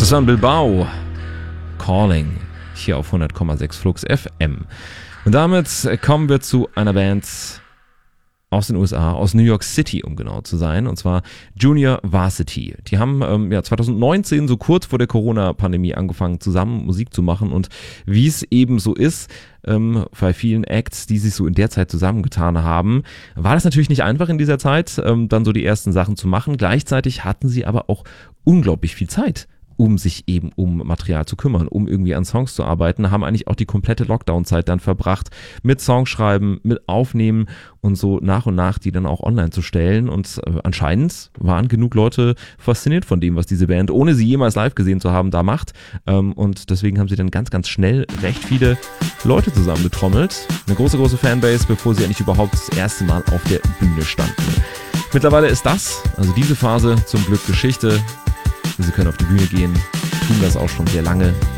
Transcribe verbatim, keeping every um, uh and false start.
Das war ein Bilbao Calling hier auf hundert Komma sechs Flux F M. Und damit kommen wir zu einer Band aus den U S A, aus New York City, um genau zu sein, und zwar Junior Varsity. Die haben ähm, ja zwanzig neunzehn, so kurz vor der Corona-Pandemie, angefangen, zusammen Musik zu machen, und wie es eben so ist, ähm, bei vielen Acts, die sich so in der Zeit zusammengetan haben, war das natürlich nicht einfach in dieser Zeit, ähm, dann so die ersten Sachen zu machen. Gleichzeitig hatten sie aber auch unglaublich viel Zeit, um sich eben um Material zu kümmern, um irgendwie an Songs zu arbeiten, haben eigentlich auch die komplette Lockdown-Zeit dann verbracht mit Songschreiben, mit Aufnehmen und so nach und nach die dann auch online zu stellen, und äh, anscheinend waren genug Leute fasziniert von dem, was diese Band, ohne sie jemals live gesehen zu haben, da macht, ähm, und deswegen haben sie dann ganz, ganz schnell recht viele Leute zusammengetrommelt, eine große, große Fanbase, bevor sie eigentlich überhaupt das erste Mal auf der Bühne standen. Mittlerweile ist das, also diese Phase, zum Glück Geschichte. Sie können auf die Bühne gehen, tun das auch schon sehr lange.